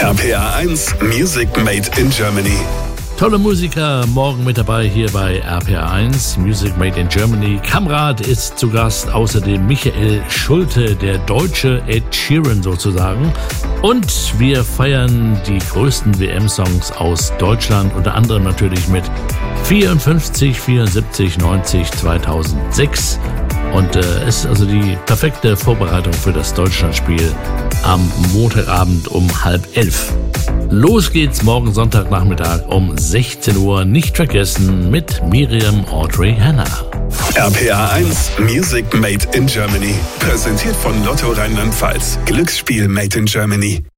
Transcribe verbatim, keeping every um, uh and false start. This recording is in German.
R P R eins Music Made in Germany. Tolle Musiker morgen mit dabei hier bei R P R eins Music Made in Germany. Kamrat ist zu Gast, außerdem Michael Schulte, der deutsche Ed Sheeran sozusagen. Und wir feiern die größten W M-Songs aus Deutschland, unter anderem natürlich mit vierundfünfzig, vierundsiebzig, neunzig, zweitausendsechs. Und äh, es ist also die perfekte Vorbereitung für das Deutschlandspiel am Montagabend um halb elf. Los geht's morgen Sonntagnachmittag um sechzehn Uhr. Nicht vergessen mit Miriam Audrey Hanna. R P R eins Music Made in Germany. Präsentiert von Lotto Rheinland-Pfalz. Glücksspiel Made in Germany.